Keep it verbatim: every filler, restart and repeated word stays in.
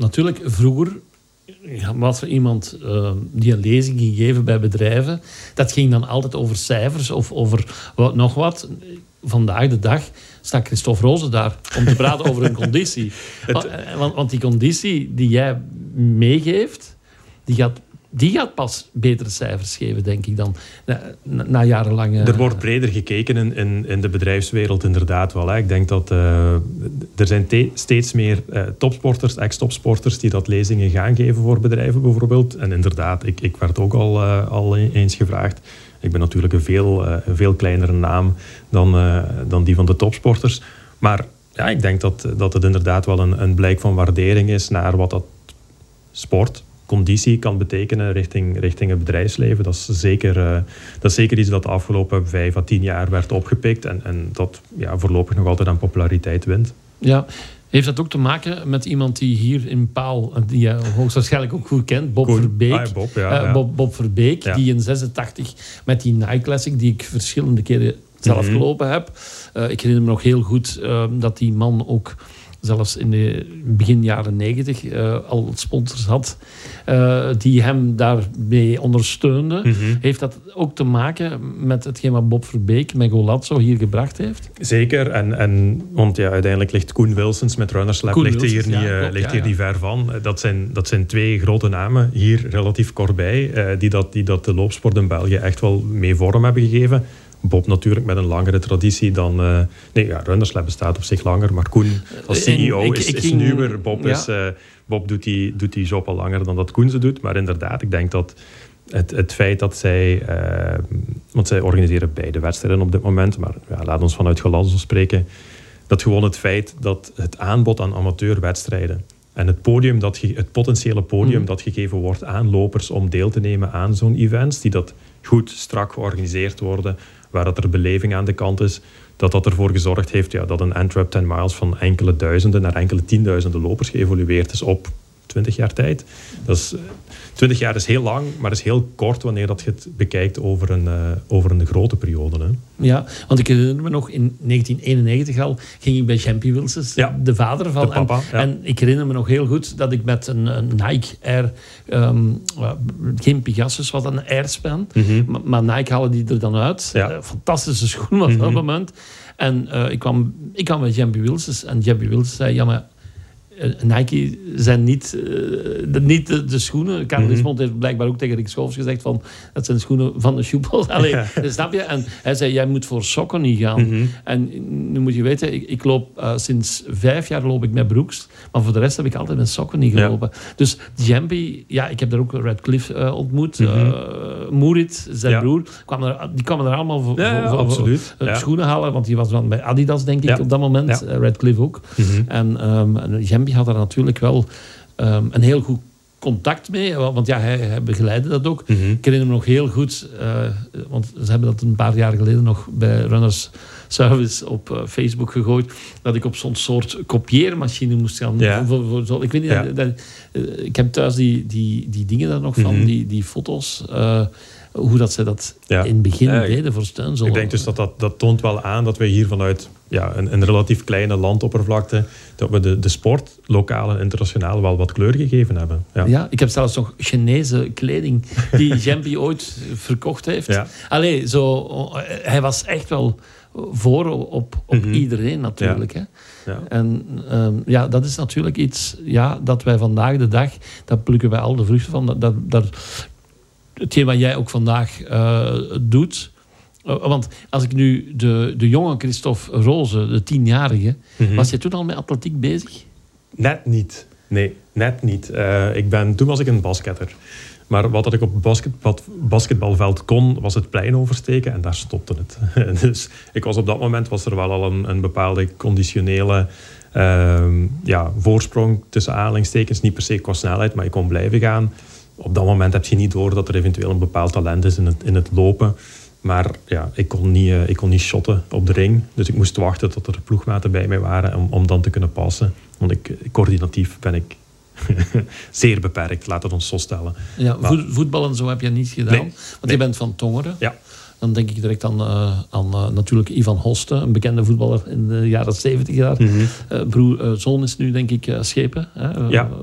natuurlijk, vroeger ja, was er iemand uh, die een lezing ging geven bij bedrijven. Dat ging dan altijd over cijfers of over wat, nog wat. Vandaag de dag staat Christophe Roze daar om te praten over een conditie. Het... Want, want die conditie die jij meegeeft, die gaat... Die gaat pas betere cijfers geven, denk ik, dan na, na jarenlange... Er wordt breder gekeken in, in, in de bedrijfswereld, inderdaad wel. Hè. Ik denk dat uh, er zijn te, steeds meer uh, topsporters, ex-topsporters, die dat lezingen gaan geven voor bedrijven, bijvoorbeeld. En inderdaad, ik, ik werd ook al, uh, al eens gevraagd. Ik ben natuurlijk een veel, uh, een veel kleinere naam dan, uh, dan die van de topsporters. Maar ja, ik denk dat, dat het inderdaad wel een, een blijk van waardering is naar wat dat sport... conditie kan betekenen richting, richting het bedrijfsleven. Dat is, zeker, uh, dat is zeker iets dat de afgelopen vijf à tien jaar werd opgepikt en, en dat ja, voorlopig nog altijd aan populariteit wint. Ja, heeft dat ook te maken met iemand die hier in Paal, die je hoogstwaarschijnlijk ook goed kent, Bob Koen. Verbeek. Ah, Bob, ja, uh, ja. Bob, Bob Verbeek, ja. Die in zesentachtig met die Nike Classic, die ik verschillende keren zelf mm-hmm. gelopen heb. Uh, ik herinner me nog heel goed uh, dat die man ook... zelfs in de begin jaren negentig uh, al sponsors had uh, die hem daarmee ondersteunden. Mm-hmm. Heeft dat ook te maken met hetgeen wat Bob Verbeek met Golazzo hier gebracht heeft? Zeker. En, en, want ja, uiteindelijk ligt Koen Wilsons met Runners Lab ligt Wilsons, hier, niet, ja, uh, klopt, ligt ja, hier ja. niet ver van. Dat zijn, dat zijn twee grote namen hier relatief kort bij uh, die, dat, die dat de loopsport in België echt wel mee vorm hebben gegeven. Bob natuurlijk met een langere traditie dan... Uh, nee, ja, Runners Lab bestaat op zich langer, maar Koen als C E O ik, is, ik is ging, nieuwer. Bob, ja. is, uh, Bob doet die, doet die job al langer dan dat Koen ze doet. Maar inderdaad, ik denk dat het, het feit dat zij... Uh, want zij organiseren beide wedstrijden op dit moment, maar ja, laat ons vanuit Golazzo spreken. Dat gewoon het feit dat het aanbod aan amateurwedstrijden en het, podium dat ge, het potentiële podium mm. dat gegeven wordt aan lopers om deel te nemen aan zo'n events, die dat goed, strak georganiseerd worden, waar dat er beleving aan de kant is, dat dat ervoor gezorgd heeft ja, dat een Antwerp ten miles van enkele duizenden naar enkele tienduizenden lopers geëvolueerd is op twintig jaar tijd. Dat is, twintig jaar is heel lang, maar is heel kort wanneer dat je het bekijkt over een, uh, over een grote periode. Hè. Ja, want ik herinner me nog, in negentien eenennegentig al ging ik bij Jean-P. Wilsons, ja, de vader van. De papa, en, ja. en ik herinner me nog heel goed dat ik met een, een Nike Air, um, uh, geen Pegasus, was dat een Airspan, mm-hmm. maar, maar Nike haalde die er dan uit. Ja. Uh, fantastische schoen was mm-hmm. op dat moment. En uh, ik, kwam, ik kwam bij Jean-P. Wilsons en Jean-P. Wilsons zei, ja maar Nike zijn niet, uh, de, niet de, de schoenen. Karel Lismond mm-hmm. heeft blijkbaar ook tegen Rick Schoofs gezegd van dat zijn schoenen van de Sjoepel. Allee, ja. Snap je? En hij zei, jij moet voor sokken niet gaan. Mm-hmm. En nu moet je weten, ik, ik loop uh, sinds vijf jaar loop ik met Brooks, maar voor de rest heb ik altijd met sokken niet gelopen. Ja. Dus Jean-P, ja, ik heb daar ook Radcliffe uh, ontmoet. Mm-hmm. Uh, Moerit, zijn ja. broer, kwam er, die kwamen er allemaal voor, ja, voor, voor, voor uh, ja. schoenen halen, want die was dan bij Adidas, denk ik, ja. op dat moment. Ja. Uh, Radcliffe ook. Mm-hmm. En um, Jean-P had er natuurlijk wel um, een heel goed contact mee, want ja, hij, hij begeleidde dat ook. Mm-hmm. Ik herinner me nog heel goed, uh, want ze hebben dat een paar jaar geleden nog bij Runners Service op uh, Facebook gegooid, dat ik op zo'n soort kopieermachine moest gaan. Ja. Voor, voor, voor, ik weet niet, ja. dat, dat, uh, ik heb thuis die, die, die dingen daar nog van, mm-hmm. die, die foto's, uh, hoe dat ze dat ja. in het begin ja, deden voor steun. Ik denk dus dat, dat dat toont wel aan dat we hier vanuit ja, een, een relatief kleine landoppervlakte, dat we de, de sport, lokaal en internationaal, wel wat kleur gegeven hebben. Ja, ja ik heb zelfs nog Chinese kleding die Jean-P. ooit verkocht heeft. Ja. Allee, zo, hij was echt wel voor op, op mm-hmm. iedereen natuurlijk. Ja. Hè? Ja. En um, ja, dat is natuurlijk iets ja, dat wij vandaag de dag, daar plukken wij al de vruchten van. Dat, dat, dat, hetgeen wat jij ook vandaag uh, doet. Uh, want als ik nu de, de jonge Christophe Roze, de tienjarige, mm-hmm. was jij toen al met atletiek bezig? Net niet. Nee, net niet. Uh, ik ben, toen was ik een basketter. Maar wat ik op basket, wat basketbalveld kon, was het plein oversteken en daar stopte het. Dus ik was op dat moment was er wel al een, een bepaalde conditionele uh, ja, voorsprong tussen aanhalingstekens. Niet per se qua snelheid, maar ik kon blijven gaan. Op dat moment heb je niet door dat er eventueel een bepaald talent is in het, in het lopen. Maar ja, ik kon niet, uh, ik kon niet shotten op de ring. Dus ik moest wachten tot er ploegmaten bij mij waren om, om dan te kunnen passen. Want ik, coördinatief ben ik zeer beperkt, laten we ons zo stellen. Ja, maar, voetbal en zo heb je niet gedaan. Nee, want nee. je bent van Tongeren. Ja. Dan denk ik direct aan, uh, aan uh, natuurlijk Ivan Hoste, een bekende voetballer in de jaren zeventig jaar. Mm-hmm. Uh, broer, uh, zoon is nu denk ik uh, Schepen. Hè? Uh, ja.